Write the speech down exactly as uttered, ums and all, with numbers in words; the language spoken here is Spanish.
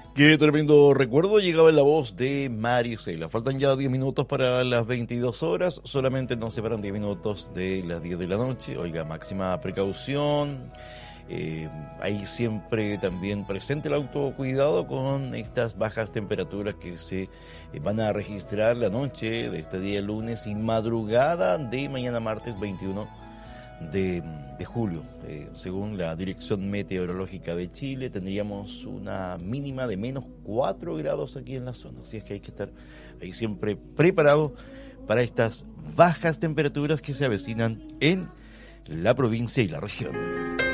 Qué tremendo recuerdo, llegaba en la voz de Maricela. Faltan ya diez minutos para las veintidós horas, solamente nos separan diez minutos de las diez de la noche. Oiga, máxima precaución, eh, hay siempre también presente el autocuidado con estas bajas temperaturas que se eh, van a registrar la noche de este día lunes y madrugada de mañana martes veintiuno de, de julio. Eh, según la Dirección Meteorológica de Chile, tendríamos una mínima de menos cuatro grados aquí en la zona. Así es que hay que estar ahí siempre preparado para estas bajas temperaturas que se avecinan en la provincia y la región.